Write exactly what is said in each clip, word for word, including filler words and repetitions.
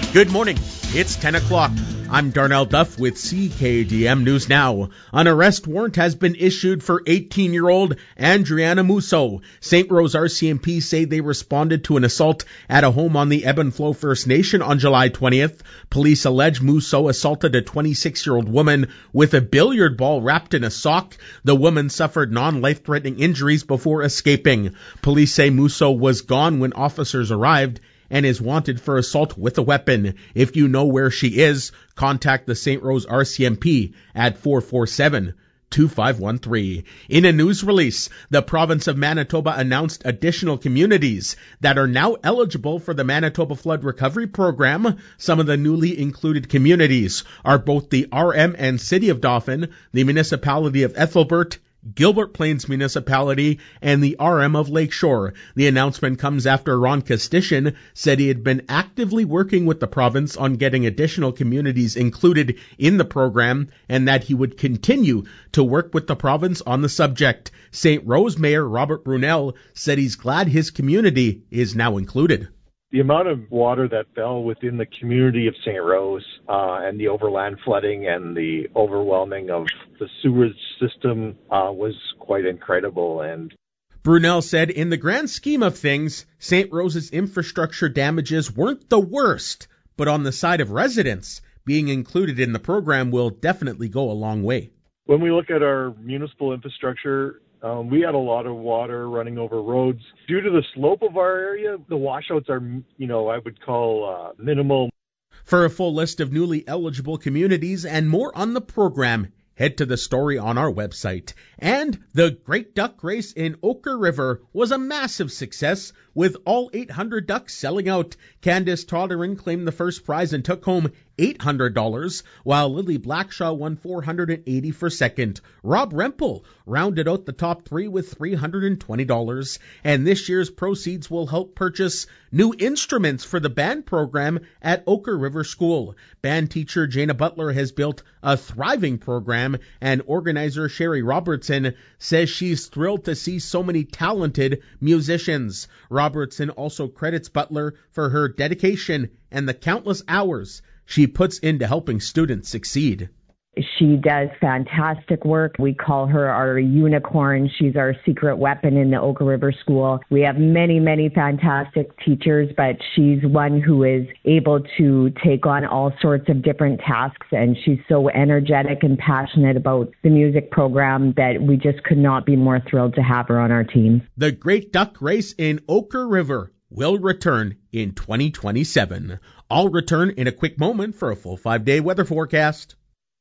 Good morning. It's ten o'clock. I'm Darnell Duff with C K D M News Now. An arrest warrant has been issued for eighteen-year-old Andriana Musso. Saint Rose R C M P say they responded to an assault at a home on the Ebb and Flow First Nation on July twentieth. Police allege Musso assaulted a twenty-six-year-old woman with a billiard ball wrapped in a sock. The woman suffered non-life-threatening injuries before escaping. Police say Musso was gone when officers arrived and is wanted for assault with a weapon. If you know where she is, contact the Saint Rose R C M P at four four seven, two five one three. In a news release, the province of Manitoba announced additional communities that are now eligible for the Manitoba Flood Recovery Program. Some of the newly included communities are both the R M and City of Dauphin, the Municipality of Ethelbert, Gilbert Plains Municipality, and the R M of Lakeshore. The announcement comes after Ron Kostishin said he had been actively working with the province on getting additional communities included in the program and that he would continue to work with the province on the subject. Saint Rose Mayor Robert Brunel said he's glad his community is now included. The amount of water that fell within the community of Saint Rose uh, and the overland flooding and the overwhelming of the sewage system uh, was quite incredible. And Brunel said in the grand scheme of things, Saint Rose's infrastructure damages weren't the worst, but on the side of residents, being included in the program will definitely go a long way. When we look at our municipal infrastructure, Um, we had a lot of water running over roads. Due to the slope of our area, the washouts are, you know, I would call uh, minimal. For a full list of newly eligible communities and more on the program, head to the story on our website. And the Great Duck Race in Oquirrh River was a massive success, with all eight hundred ducks selling out. Candice Todderin claimed the first prize and took home eight hundred dollars, while Lily Blackshaw won four hundred eighty dollars for second. Rob Rempel rounded out the top three with three hundred twenty dollars, and this year's proceeds will help purchase new instruments for the band program at Oquirrh River School. Band teacher Jana Butler has built a thriving program, and organizer Sherry Robertson says she's thrilled to see so many talented musicians. Robertson also credits Butler for her dedication and the countless hours she puts into helping students succeed. She does fantastic work. We call her our unicorn. She's our secret weapon in the Oquirrh River School. We have many, many fantastic teachers, but she's one who is able to take on all sorts of different tasks, and she's so energetic and passionate about the music program that we just could not be more thrilled to have her on our team. The Great Duck Race in Oquirrh River will return in twenty twenty-seven. I'll return in a quick moment for a full five-day weather forecast.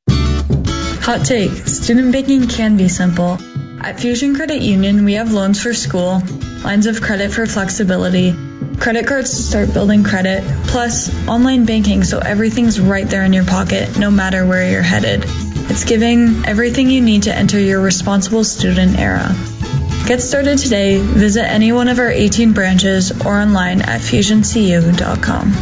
Hot take, student banking can be simple. At Fusion Credit Union, we have loans for school, lines of credit for flexibility, credit cards to start building credit, plus online banking so everything's right there in your pocket, no matter where you're headed. It's giving everything you need to enter your responsible student era. Get started today. Visit any one of our eighteen branches or online at fusion c u dot com.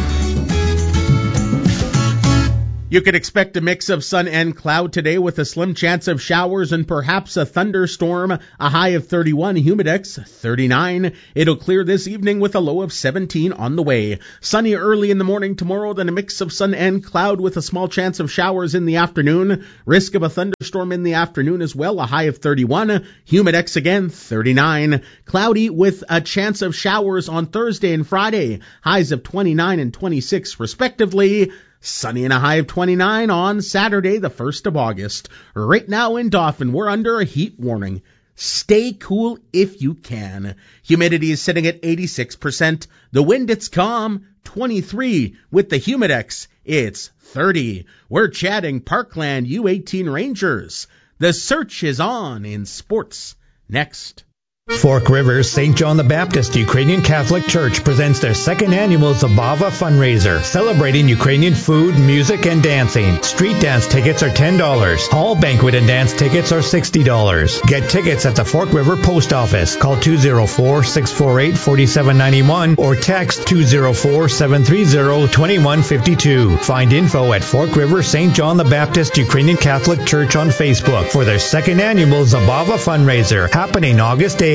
You could expect a mix of sun and cloud today with a slim chance of showers and perhaps a thunderstorm. A high of thirty-one, humidex thirty-nine. It'll clear this evening with a low of seventeen on the way. Sunny early in the morning tomorrow, then a mix of sun and cloud with a small chance of showers in the afternoon. Risk of a thunderstorm in the afternoon as well. A high of thirty-one, humidex again thirty-nine. Cloudy with a chance of showers on Thursday and Friday. Highs of twenty-nine and twenty-six respectively. Sunny and a high of twenty-nine on Saturday, the first of August. Right now in Dauphin, we're under a heat warning. Stay cool if you can. Humidity is sitting at eighty-six percent. The wind, it's calm, twenty-three. With the humidex, it's thirty. We're chatting Parkland U eighteen Rangers. The search is on in sports. Next. Fork River Saint John the Baptist Ukrainian Catholic Church presents their second annual Zabava fundraiser, celebrating Ukrainian food, music, and dancing. Street dance tickets are ten dollars. Hall banquet and dance tickets are sixty dollars. Get tickets at the Fork River Post Office. Call two oh four, six four eight, four seven nine one or text two oh four, seven three oh, two one five two. Find info at Fork River Saint John the Baptist Ukrainian Catholic Church on Facebook for their second annual Zabava fundraiser, happening August eighth.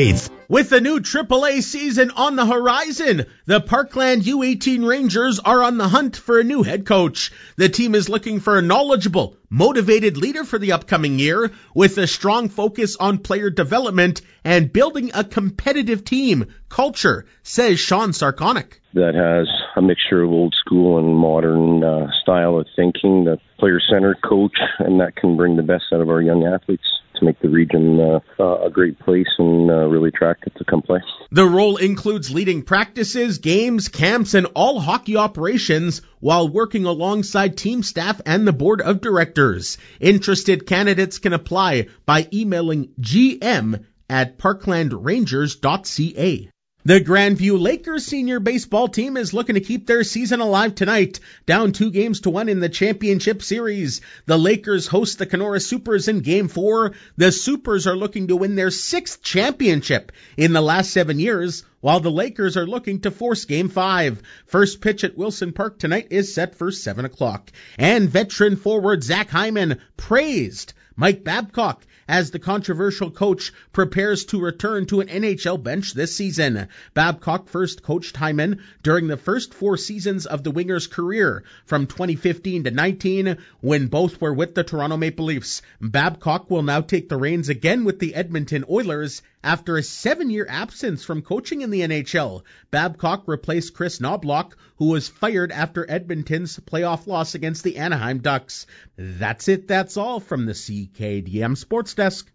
With the new triple A season on the horizon, the Parkland U eighteen Rangers are on the hunt for a new head coach. The team is looking for a knowledgeable, motivated leader for the upcoming year, with a strong focus on player development and building a competitive team culture, says Sean Sarkonic. That has a mixture of old school and modern uh, style of thinking, the player-centered coach, and that can bring the best out of our young athletes to make the region uh, uh, a great place and uh, really attractive to come play. The role includes leading practices, games, camps, and all hockey operations while working alongside team staff and the board of directors. Interested candidates can apply by emailing g m at parkland rangers dot c a. The Grandview Lakers senior baseball team is looking to keep their season alive tonight, down two games to one in the championship series. The Lakers host the Kenora Supers in game four. The Supers are looking to win their sixth championship in the last seven years, while the Lakers are looking to force game five. First pitch at Wilson Park tonight is set for seven o'clock. And veteran forward Zach Hyman praised Mike Babcock as the controversial coach prepares to return to an N H L bench this season. Babcock first coached Hyman during the first four seasons of the Wingers' career, from twenty fifteen to nineteen, when both were with the Toronto Maple Leafs. Babcock will now take the reins again with the Edmonton Oilers after a seven-year absence from coaching in the N H L. Babcock replaced Chris Knobloch, who was fired after Edmonton's playoff loss against the Anaheim Ducks. That's it, that's all from the C K D M Sports Desk.